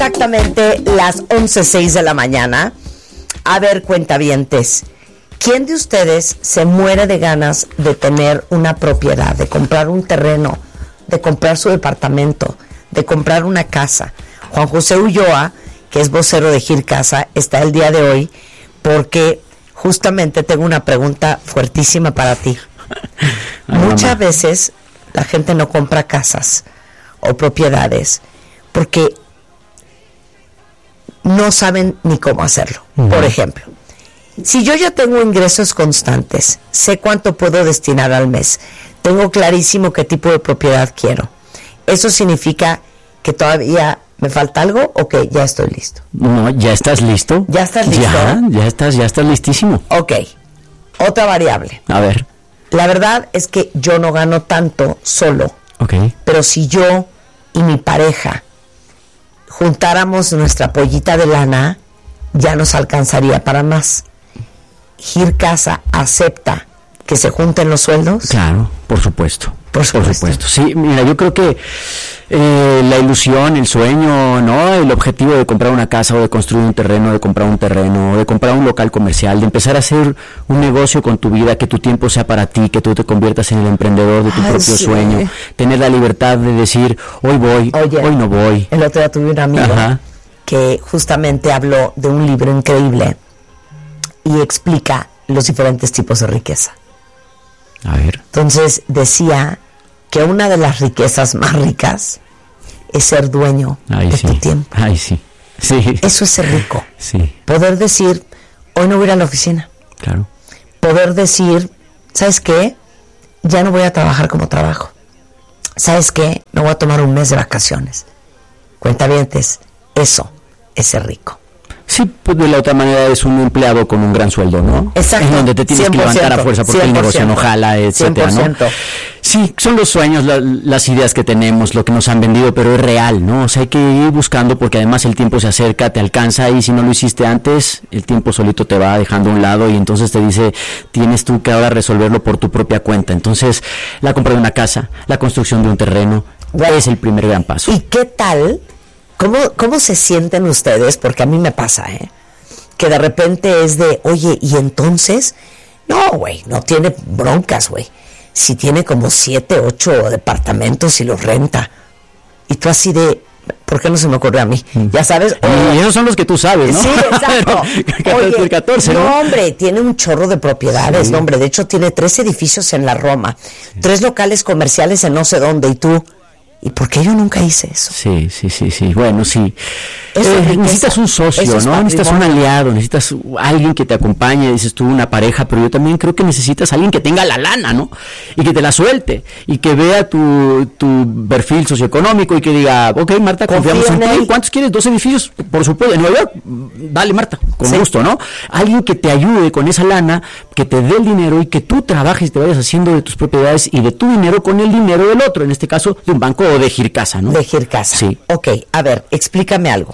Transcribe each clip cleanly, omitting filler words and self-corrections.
exactamente las 11:06 de la mañana. A ver, cuentavientes, ¿quién de ustedes se muere de ganas de tener una propiedad, de comprar un terreno, de comprar su departamento, de comprar una casa? Juan José Ulloa, que es vocero de Gircasa, está el día de hoy porque justamente tengo una pregunta fuertísima para ti. Muchas veces la gente no compra casas o propiedades porque no saben ni cómo hacerlo. Por ejemplo, si yo ya tengo ingresos constantes, sé cuánto puedo destinar al mes, tengo clarísimo qué tipo de propiedad quiero, ¿eso significa que todavía me falta algo o que ya estoy listo? No, ya estás listo. ¿Ya estás listo? Ya estás listísimo. Ok, otra variable. A ver. La verdad es que yo no gano tanto solo. Ok. Pero si yo y mi pareja juntáramos nuestra pollita de lana, ya nos alcanzaría para más. Gircasa acepta que se junten los sueldos. Claro, por supuesto. Por supuesto. Sí, mira, yo creo que la ilusión, el sueño, ¿no? El objetivo de comprar una casa o de construir un terreno, de comprar un terreno, de comprar un local comercial, de empezar a hacer un negocio con tu vida, que tu tiempo sea para ti, que tú te conviertas en el emprendedor de tu propio sueño, tener la libertad de decir, hoy voy, hoy no voy. El otro día tuve un amigo que justamente habló de un libro increíble y explica los diferentes tipos de riqueza. A ver. Entonces decía que una de las riquezas más ricas es ser dueño de tu tiempo. Ay, sí. Eso es ser rico. Sí. Poder decir, hoy no voy a ir a la oficina. Claro. Poder decir, ¿sabes qué? Ya no voy a trabajar como trabajo. ¿Sabes qué? Me voy a tomar un mes de vacaciones. Cuentavientes, eso es ser rico. Sí, pues de la otra manera es un empleado con un gran sueldo, ¿no? Exacto. En donde te tienes 100%, que levantar a fuerza porque el negocio no jala, etcétera, 100%. ¿no? Sí, son los sueños, las ideas que tenemos, lo que nos han vendido, pero es real, ¿no? O sea, hay que ir buscando porque además el tiempo se acerca, te alcanza y si no lo hiciste antes, el tiempo solito te va dejando a un lado y entonces te dice, tienes tú que ahora resolverlo por tu propia cuenta. Entonces, la compra de una casa, la construcción de un terreno, es el primer gran paso. ¿Y qué tal? ¿Cómo se sienten ustedes? Porque a mí me pasa, que de repente es de, oye, ¿y entonces? No, güey, no tiene broncas, güey. Si tiene como 7, 8 departamentos y los renta. Y tú así de, ¿por qué no se me ocurrió a mí? Ya sabes. Y esos son los que tú sabes, ¿no? Sí, exacto. Oye, 14, ¿no? No, hombre, tiene un chorro de propiedades, sí. No, hombre, de hecho tiene 3 edificios en la Roma, 3 locales comerciales en no sé dónde, y tú... ¿Y por qué yo nunca hice eso? Sí. Bueno, sí. Necesitas un socio, ¿no? Patrimonio. Necesitas un aliado, necesitas alguien que te acompañe, dices tú, una pareja, pero yo también creo que necesitas alguien que tenga la lana, ¿no? Y que te la suelte, y que vea tu perfil socioeconómico y que diga, ok, Marta, confiamos en ti. ¿Cuántos quieres? 2 edificios, por supuesto. En Nueva York, dale, Marta, con gusto, ¿no? Alguien que te ayude con esa lana, que te dé el dinero y que tú trabajes y te vayas haciendo de tus propiedades y de tu dinero con el dinero del otro, en este caso, de un banco o de Gircasa, ¿no? De Gircasa. Sí. Ok, a ver, explícame algo.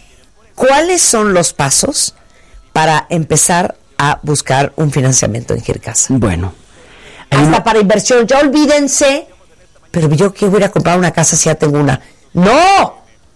¿Cuáles son los pasos para empezar a buscar un financiamiento en Gircasa? Bueno. Hasta para inversión, ya olvídense. Pero yo que voy a comprar una casa si ya tengo una. ¡No!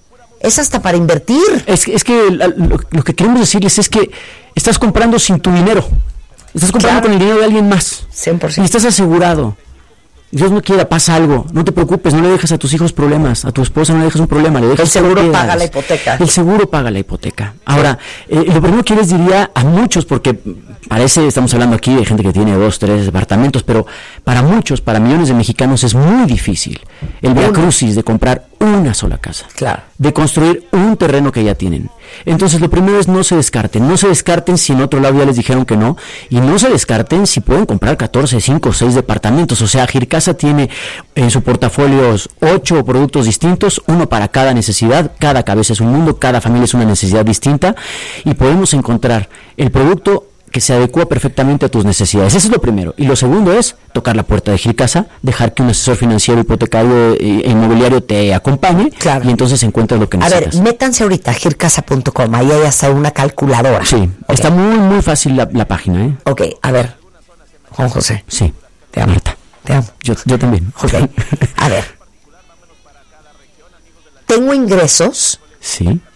Es hasta para invertir. Es que lo que queremos decirles es que estás comprando sin tu dinero. Estás comprando con el dinero de alguien más. 100%. Y estás asegurado. Dios no quiera, pasa algo, no te preocupes, no le dejes a tus hijos problemas, a tu esposa no le dejes un problema, le dejas. El seguro paga la hipoteca. El seguro paga la hipoteca. Ahora, lo primero que les diría a muchos, porque parece, estamos hablando aquí de gente que tiene 2, 3 departamentos, pero para muchos, para millones de mexicanos es muy difícil el viacrucis de comprar una sola casa. Claro. De construir un terreno que ya tienen. Entonces, lo primero es no se descarten si en otro lado ya les dijeron que no, y no se descarten si pueden comprar 14, 5, 6 departamentos. O sea, Gircasa tiene en su portafolio 8 productos distintos, uno para cada necesidad, cada cabeza es un mundo, cada familia es una necesidad distinta, y podemos encontrar el producto que se adecua perfectamente a tus necesidades. Eso es lo primero. Y lo segundo es tocar la puerta de Gircasa, dejar que un asesor financiero, hipotecario e inmobiliario te acompañe, claro. Y entonces encuentras lo que necesitas. A ver, métanse ahorita a gircasa.com, ahí hay hasta una calculadora. Sí, okay. Está muy fácil la página, ¿eh? Ok, a ver, Juan José. Sí. Te amo. Marta. Te amo. Yo también. Ok, a ver. Tengo ingresos. Sí.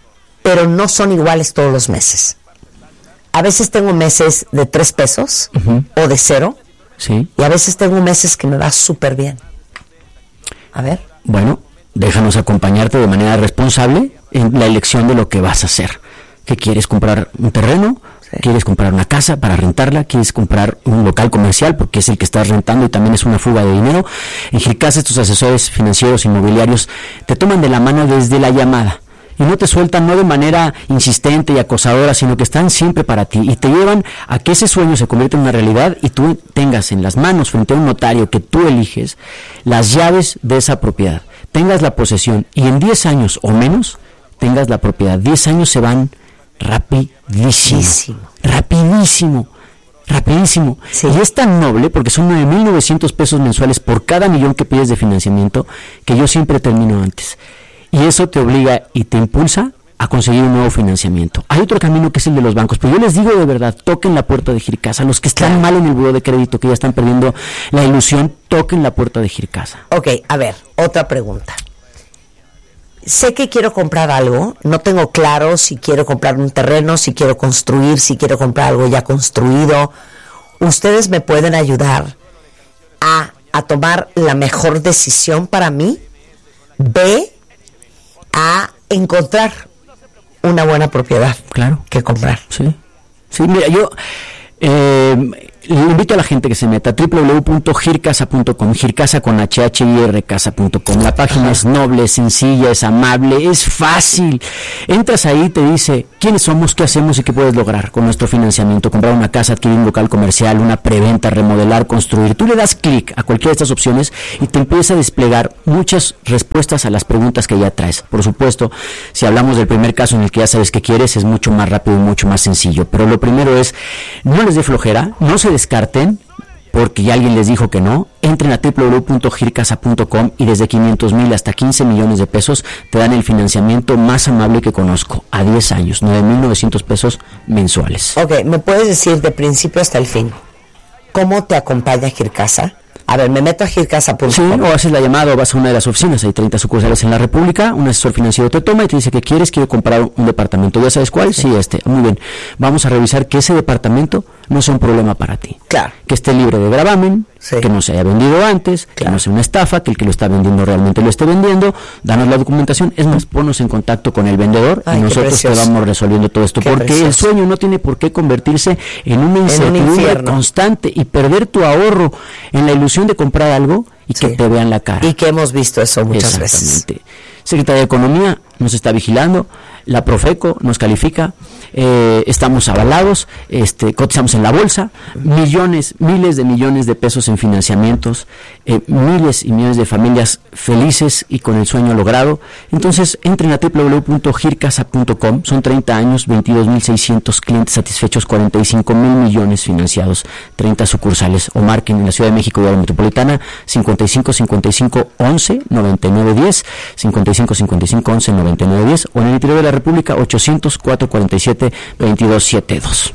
pero no son iguales todos los meses. A veces tengo meses de 3 pesos o de 0. Sí. Y a veces tengo meses que me va súper bien. A ver. Bueno, déjanos acompañarte de manera responsable en la elección de lo que vas a hacer. ¿Qué quieres? ¿Comprar un terreno? Sí. ¿Quieres comprar una casa para rentarla? ¿Quieres comprar un local comercial porque es el que estás rentando y también es una fuga de dinero? En Gilcasa, estos asesores financieros inmobiliarios te toman de la mano desde la llamada y no te sueltan, no de manera insistente y acosadora, sino que están siempre para ti y te llevan a que ese sueño se convierta en una realidad y tú tengas en las manos, frente a un notario que tú eliges, las llaves de esa propiedad, tengas la posesión y en 10 años o menos tengas la propiedad. 10 años se van rapidísimo. Sí. Y es tan noble porque son 9,900 pesos mensuales por cada millón que pides de financiamiento, que yo siempre termino antes. Y eso te obliga y te impulsa a conseguir un nuevo financiamiento. Hay otro camino que es el de los bancos, pero yo les digo de verdad, toquen la puerta de Gilcasa. Los que están mal en el buró de crédito, que ya están perdiendo la ilusión, toquen la puerta de Gilcasa. Ok, a ver, otra pregunta. Sé que quiero comprar algo, no tengo claro si quiero comprar un terreno, si quiero construir, si quiero comprar algo ya construido. ¿Ustedes me pueden ayudar a tomar la mejor decisión para mí? A encontrar una buena propiedad. Claro. Que comprar. Sí, mira, yo le invito a la gente que se meta a www.gircasa.com, Gircasa con HHIRCasa.com. La página es noble, es sencilla, es amable, es fácil. Entras ahí, te dice quiénes somos, qué hacemos y qué puedes lograr con nuestro financiamiento. Comprar una casa, adquirir un local comercial, una preventa, remodelar, construir. Tú le das clic a cualquiera de estas opciones y te empieza a desplegar muchas respuestas a las preguntas que ya traes. Por supuesto, si hablamos del primer caso en el que ya sabes qué quieres, es mucho más rápido y mucho más sencillo. Pero lo primero es, no les dé flojera, no se descarten porque ya alguien les dijo que no. Entren a www.gircasa.com y desde 500,000 hasta 15 millones de pesos te dan el financiamiento más amable que conozco, a 10 años, 9,900 pesos mensuales. Ok, ¿me puedes decir de principio hasta el fin cómo te acompaña Gilcasa? A ver, me meto a Gilcasa.com. Sí, o haces la llamada o vas a una de las oficinas, hay 30 sucursales en la República, un asesor financiero te toma y te dice que quiero comprar un departamento. ¿Ya sabes cuál? Sí, muy bien. Vamos a revisar que ese departamento no sea un problema para ti. Claro. Que esté libre de gravamen, que no se haya vendido antes, que no sea una estafa, que el que lo está vendiendo realmente lo esté vendiendo. Danos la documentación, es más, ponnos en contacto con el vendedor y nosotros te vamos resolviendo todo esto. Porque el sueño no tiene por qué convertirse en una incertidumbre constante y perder tu ahorro en la ilusión de comprar algo y que te vean la cara. Y que hemos visto eso muchas veces. Secretaría de Economía nos está vigilando, la Profeco nos califica, estamos avalados, cotizamos en la bolsa, miles de millones de pesos en financiamientos, miles y millones de familias felices y con el sueño logrado. Entonces entren a www.gircasa.com, son 30 años, 22,600 clientes satisfechos, 45,000 millones financiados, 30 sucursales, o marquen en la Ciudad de México y área metropolitana 55 55 11 99 10, 55 55 11 99 10, o en el interior de la República 800 447 2272.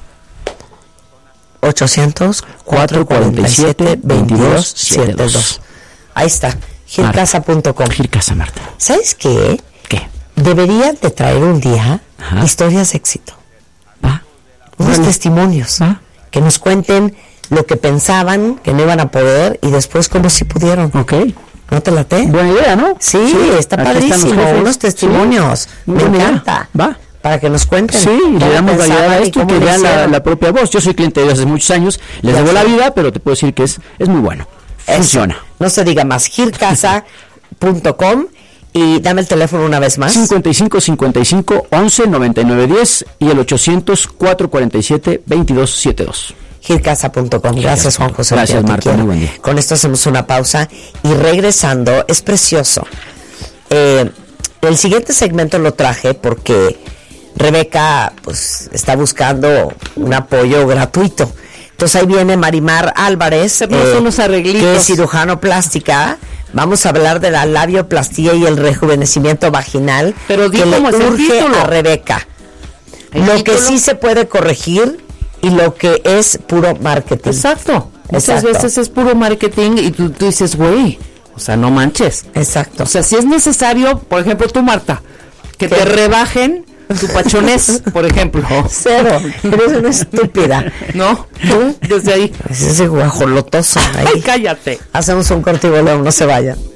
800 447 2272. Ahí está, Gilcasa.com. Gilcasa, Marta. ¿Sabes qué? ¿Qué? Deberían de traer un día historias de éxito. Unos testimonios. Que nos cuenten lo que pensaban que no iban a poder y después como si pudieron. Ok. ¿No te late? Buena idea, ¿no? Sí, está padrísimo. Unos testimonios. Me encanta. Va. Para que nos cuenten. Sí, le damos validad a esto y que vean la propia voz. Yo soy cliente de ellos hace muchos años, les debo la vida, pero te puedo decir que es muy bueno. Funciona. No se diga más. Gircasa.com y dame el teléfono una vez más. 55 55 11 99 10 y el 800 447 2272. Gircasa.com. Gracias, Juan José. Gracias, Marta. Muy buen día. Con esto hacemos una pausa y regresando, es precioso. El siguiente segmento lo traje porque Rebeca pues está buscando un apoyo gratuito. Entonces ahí viene Marimar Álvarez, que es cirujano plástica. Vamos a hablar de la labioplastía y el rejuvenecimiento vaginal. Pero que le urge a Rebeca. Lo que sí se puede corregir y lo que es puro marketing. Exacto. Muchas veces es puro marketing y tú dices, güey, o sea, no manches. Exacto. O sea, si es necesario, por ejemplo, tú, Marta, que te rebajen tu pachonés, por ejemplo. Cero, eres una estúpida. ¿No? ¿Tú? Desde ahí. Es ese guajolotoso ahí. Ay, cállate. Hacemos un corte y volvemos, no se vayan.